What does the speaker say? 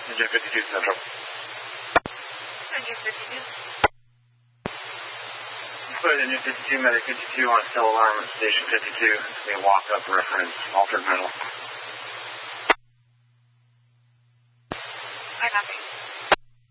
Engine 52 Central. Engine 52. Put Engine 52, Medic 52 on cell alarm at Station 52. It's going to be a walk-up reference, altered metal.